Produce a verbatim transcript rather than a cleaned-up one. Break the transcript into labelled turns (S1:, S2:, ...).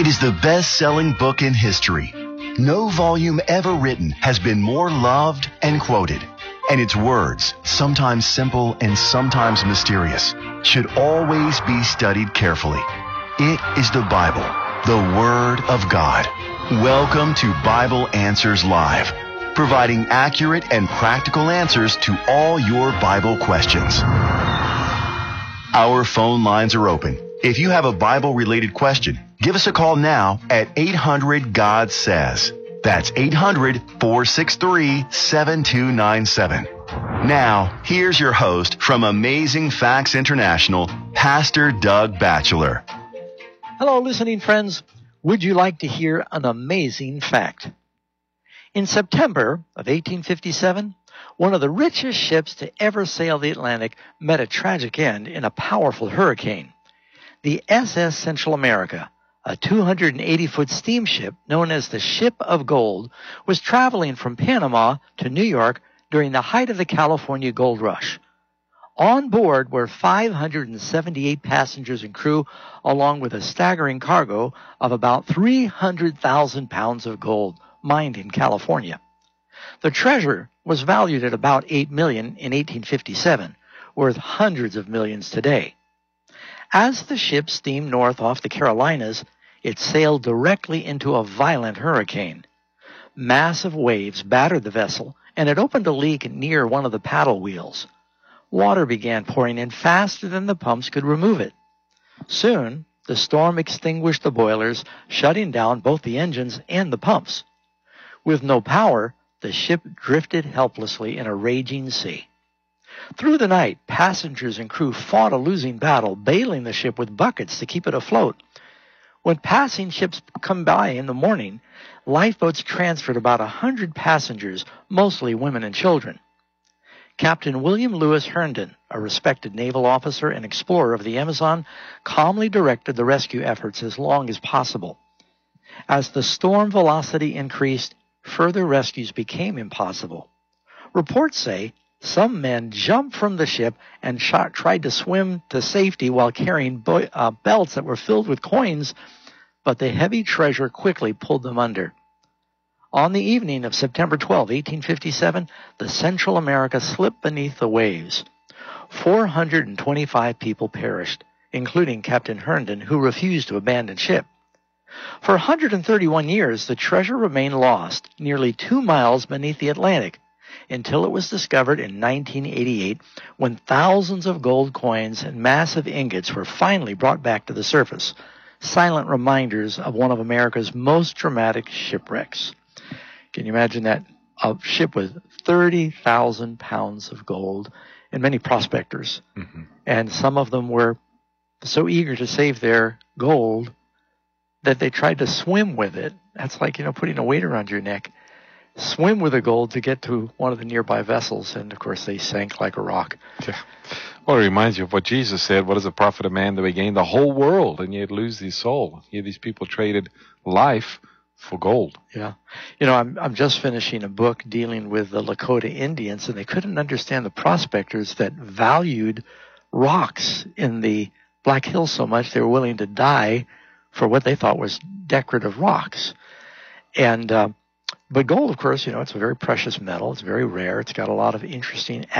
S1: It is the best-selling book in history. No volume ever written has been more loved and quoted. And its words, sometimes simple and sometimes mysterious, should always be studied carefully. It is the Bible, the Word of God. Welcome to Bible Answers Live, providing accurate and practical answers to all your Bible questions. Our phone lines are open. If you have a Bible-related question, give us a call now at eight hundred God says. That's eight hundred, four six three, seven two nine seven. Now, here's your host from Amazing Facts International, Pastor Doug Batchelor.
S2: Hello, listening friends. Would you like to hear an amazing fact? In September of eighteen fifty-seven, one of the richest ships to ever sail the Atlantic met a tragic end in a powerful hurricane. The S S Central America, a two hundred eighty foot steamship known as the Ship of Gold, was traveling from Panama to New York during the height of the California Gold Rush. On board were five hundred seventy-eight passengers and crew, along with a staggering cargo of about three hundred thousand pounds of gold mined in California. The treasure was valued at about eight million dollars in eighteen fifty-seven, worth hundreds of millions today. As the ship steamed north off the Carolinas, it sailed directly into a violent hurricane. Massive waves battered the vessel, and it opened a leak near one of the paddle wheels. Water began pouring in faster than the pumps could remove it. Soon, the storm extinguished the boilers, shutting down both the engines and the pumps. With no power, the ship drifted helplessly in a raging sea. Through the night, passengers and crew fought a losing battle, bailing the ship with buckets to keep it afloat. When passing ships come by in the morning, lifeboats transferred about a hundred passengers, mostly women and children. Captain William Lewis Herndon, a respected naval officer and explorer of the Amazon, calmly directed the rescue efforts as long as possible. As the storm velocity increased, further rescues became impossible. Reports say some men jumped from the ship and shot, tried to swim to safety while carrying bo- uh, belts that were filled with coins, but the heavy treasure quickly pulled them under. On the evening of September twelfth, eighteen fifty-seven, the Central America slipped beneath the waves. four hundred twenty-five people perished, including Captain Herndon, who refused to abandon ship. For one hundred thirty-one years, the treasure remained lost nearly two miles beneath the Atlantic, until it was discovered in nineteen eighty-eight, when thousands of gold coins and massive ingots were finally brought back to the surface, silent reminders of one of America's most dramatic shipwrecks. Can you imagine that? A ship with thirty thousand pounds of gold, and many prospectors. Mm-hmm. And some of them were so eager to save their gold that they tried to swim with it. That's like, you know, putting a weight around your neck. Swim with the gold to get to one of the nearby vessels, and of course they sank like a rock.
S3: Yeah. Well, it reminds you of what Jesus said, what is the profit of man that we gain the whole world and yet lose his soul? Here these people traded life for gold.
S2: Yeah. You know, I'm I'm just finishing a book dealing with the Lakota Indians, and they couldn't understand the prospectors that valued rocks in the Black Hills so much they were willing to die for what they thought was decorative rocks. And uh, But gold, of course, you know, it's a very precious metal. It's very rare. It's got a lot of interesting